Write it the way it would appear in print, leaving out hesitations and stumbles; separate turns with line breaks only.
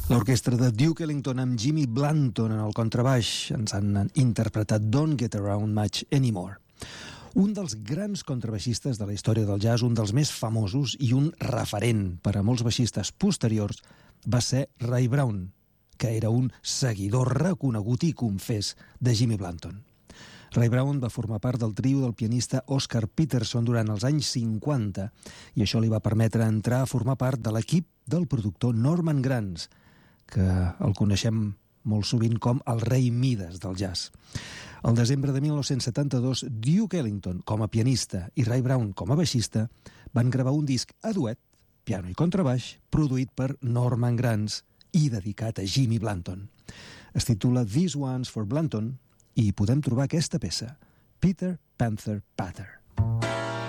L'orquestra de Duke Ellington amb Jimmy Blanton en el contrabaix ens han interpretat Don't Get Around Much Anymore. Un dels grans contrabaixistes de la història del jazz, un dels més famosos i un referent per a molts baixistes posteriors, va ser Ray Brown, que era un seguidor reconegut i confés de Jimmy Blanton. Ray Brown va formar part del trio del pianista Oscar Peterson durant els anys 50 i això li va permetre entrar a formar part de l'equip del productor Norman Granz, que el coneixem molt sovint com el rei Mides del jazz. Al desembre de 1972, Duke Ellington, com a pianista, i Ray Brown, com a baixista, van gravar un disc a duet, piano i contrabaix, produït per Norman Granz i dedicat a Jimmy Blanton. Es titula This One's for Blanton i podem trobar aquesta peça, Peter Panther Patter.